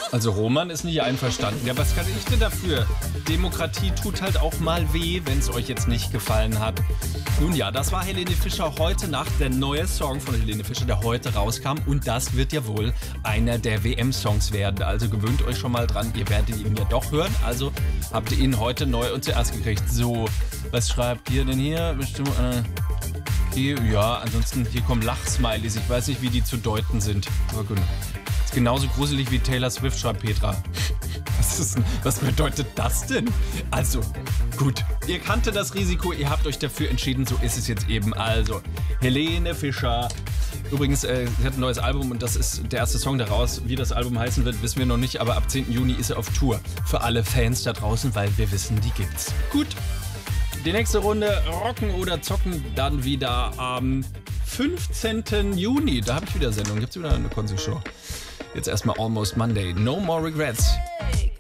Also Roman ist nicht einverstanden. Ja, was kann ich denn dafür? Demokratie tut halt auch mal weh, wenn es euch jetzt nicht gefallen hat. Nun ja, das war Helene Fischer heute Nacht, der neue Song von Helene Fischer, der heute rauskam. Und das wird ja wohl einer der WM-Songs werden. Also gewöhnt euch schon mal dran, ihr werdet ihn ja doch hören. Also habt ihr ihn heute neu und zuerst gekriegt. So, was schreibt ihr denn hier? Bestimmt, ja, ansonsten hier kommen Lachsmilies. Ich weiß nicht, wie die zu deuten sind. Aber gut. Ist genauso gruselig wie Taylor Swift, schreibt Petra. Was bedeutet das denn? Also, gut. Ihr kanntet das Risiko, ihr habt euch dafür entschieden, so ist es jetzt eben. Also, Helene Fischer. Übrigens, sie hat ein neues Album und das ist der erste Song daraus. Wie das Album heißen wird, wissen wir noch nicht, aber ab 10. Juni ist er auf Tour. Für alle Fans da draußen, weil wir wissen, die gibt's. Gut. Die nächste Runde Rocken oder Zocken dann wieder am 15. Juni. Da habe ich wieder Sendung. Gibt's wieder eine Konzi-Show. Jetzt erstmal Almost Monday. No More Regrets.